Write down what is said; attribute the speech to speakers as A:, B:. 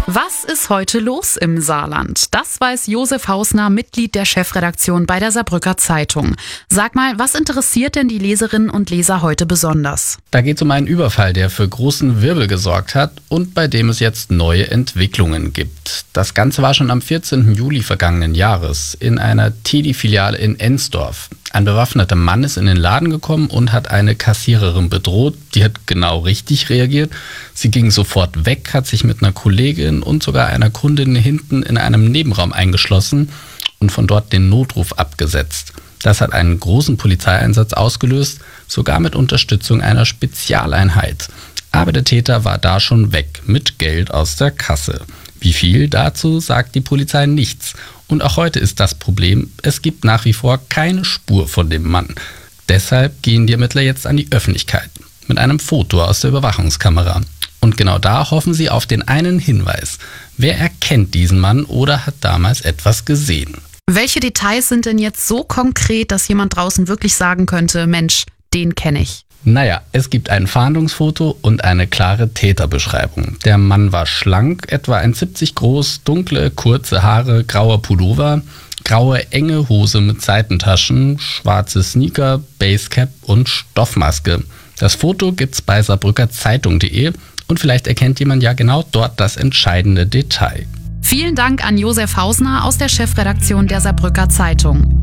A: Was ist heute los im Saarland? Das weiß Josef Hausner, Mitglied der Chefredaktion bei der Saarbrücker Zeitung. Sag mal, was interessiert denn die Leserinnen und Leser heute besonders?
B: Da geht es um einen Überfall, der für großen Wirbel gesorgt hat und bei dem es jetzt neue Entwicklungen gibt. Das Ganze war schon am 14. Juli vergangenen Jahres in einer Teddy-Filiale in Ensdorf. Ein bewaffneter Mann ist in den Laden gekommen und hat eine Kassiererin bedroht. Die hat genau richtig reagiert. Sie ging sofort weg, hat sich mit einer Kollegin und sogar einer Kundin hinten in einem Nebenraum eingeschlossen und von dort den Notruf abgesetzt. Das hat einen großen Polizeieinsatz ausgelöst, sogar mit Unterstützung einer Spezialeinheit. Aber der Täter war da schon weg, mit Geld aus der Kasse. Wie viel, dazu sagt die Polizei nichts. Und auch heute ist das Problem, es gibt nach wie vor keine Spur von dem Mann. Deshalb gehen die Ermittler jetzt an die Öffentlichkeit mit einem Foto aus der Überwachungskamera. Und genau da hoffen sie auf den einen Hinweis. Wer erkennt diesen Mann oder hat damals etwas gesehen?
A: Welche Details sind denn jetzt so konkret, dass jemand draußen wirklich sagen könnte, Mensch, den kenne ich?
B: Naja, es gibt ein Fahndungsfoto und eine klare Täterbeschreibung. Der Mann war schlank, etwa 1,70 groß, dunkle, kurze Haare, grauer Pullover, graue, enge Hose mit Seitentaschen, schwarze Sneaker, Basecap und Stoffmaske. Das Foto gibt's bei saarbrückerzeitung.de und vielleicht erkennt jemand ja genau dort das entscheidende Detail.
A: Vielen Dank an Josef Hausner aus der Chefredaktion der Saarbrücker Zeitung.